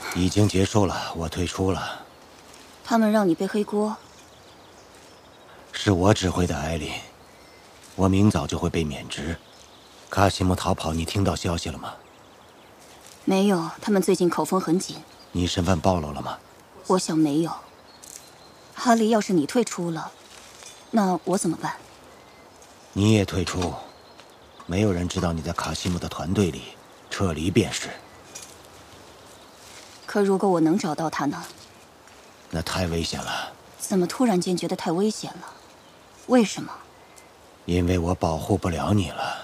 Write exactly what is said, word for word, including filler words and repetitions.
已经结束了，我退出了。 他们让你背黑锅？ 是我指挥的艾琳，我明早就会被免职。卡西姆逃跑，你听到消息了吗？ 没有，他们最近口风很紧。 你身份暴露了吗？ 我想没有。哈利，要是你退出了，那我怎么办？ 你也退出，没有人知道你在卡西姆的团队里，撤离便是。 可如果我能找到他呢？ 那太危险了。 怎么突然间觉得太危险了？为什么？ 因为我保护不了你了。